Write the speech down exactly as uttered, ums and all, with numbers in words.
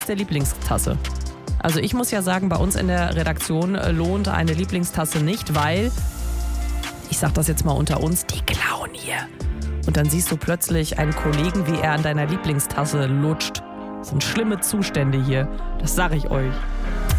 der Lieblingstasse. Also ich muss ja sagen, bei uns in der Redaktion lohnt eine Lieblingstasse nicht, weil, ich sag das jetzt mal unter uns, die klauen hier. Und dann siehst du plötzlich einen Kollegen, wie er an deiner Lieblingstasse lutscht. Das sind schlimme Zustände hier, das sag ich euch.